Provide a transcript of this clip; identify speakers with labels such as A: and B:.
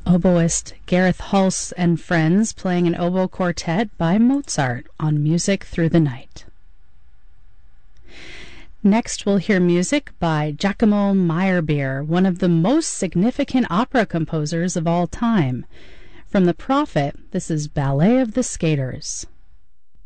A: Oboist Gareth Hulse and Friends playing an oboe quartet by Mozart on Music Through the Night. Next we'll hear music by Giacomo Meyerbeer, one of the most significant opera composers of all time. From The Prophet, this is Ballet of the Skaters.